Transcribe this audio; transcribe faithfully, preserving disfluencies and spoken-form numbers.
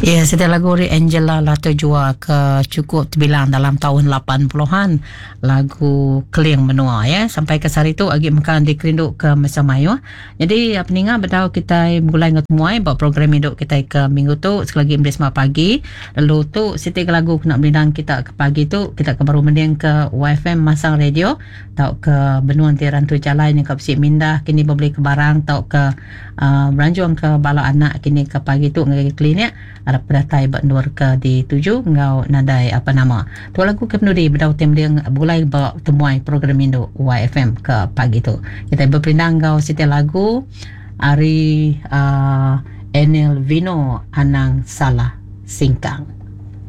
Ya, setiap lagu dari Angela Lato Jua ke cukup terbilang dalam tahun lapan puluhan, lagu Keling Menua ya. Sampai ke hari tu agi makan dikerinduk ke masa mayu. Jadi peningat bedau kita mulai ngetemuai buat program hidup kita ke minggu tu sekali lagi Imdes pagi. Lalu tu setiap lagu nak bidang kita ke pagi tu kita ke baru mending ke Y F M Masang Radio, tau ke Benua Tiran tu Jalan yang ke Pesik Mindah kini berbeli ke barang, tau ke uh, Beranjuang ke Bala Anak kini ke pagi tu ngagi klinik ada pedatai bernur ke di tujuh ngau nadai apa nama tu lagu ke penudi bedau tem dia mulai bawa temuai program Indo Y F M ke pagi tu kita berpindah ngau setiap lagu Ari uh, Enel Vino Anang Salah Singkang.